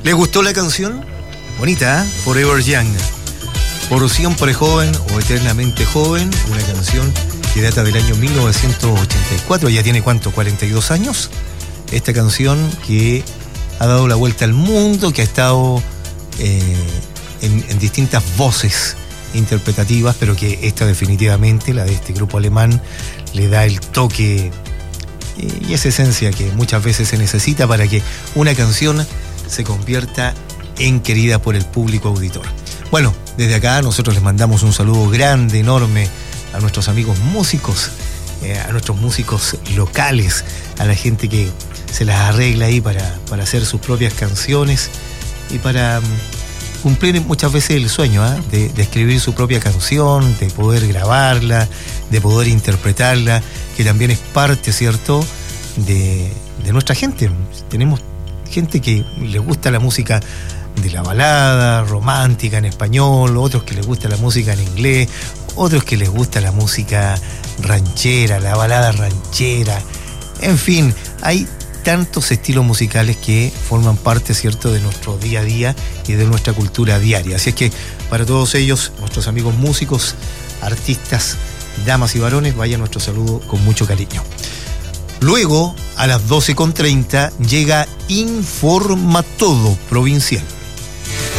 ¿Les gustó la canción? Bonita, ¿eh? Forever Young. Por siempre joven o eternamente joven, una canción que data del año 1984. ¿Ya tiene cuánto? ¿42 años? Esta canción que ha dado la vuelta al mundo, que ha estado en distintas voces interpretativas, pero que esta definitivamente, la de este grupo alemán, le da el toque y esa esencia que muchas veces se necesita para que una canción se convierta en querida por el público auditor. Bueno, desde acá nosotros les mandamos un saludo grande, enorme a nuestros amigos músicos, a nuestros músicos locales, a la gente que se las arregla ahí para hacer sus propias canciones y para cumplir muchas veces el sueño de escribir su propia canción, de poder grabarla, de poder interpretarla, que también es parte, ¿cierto?, de nuestra gente. Tenemos gente que les gusta la música de la balada romántica en español, otros que les gusta la música en inglés, otros que les gusta la música ranchera, la balada ranchera. En fin, hay tantos estilos musicales que forman parte, ¿cierto?, de nuestro día a día y de nuestra cultura diaria. Así es que para todos ellos, nuestros amigos músicos, artistas, damas y varones, vaya nuestro saludo con mucho cariño. Luego, a las 12:30, llega Informa Todo Provincial.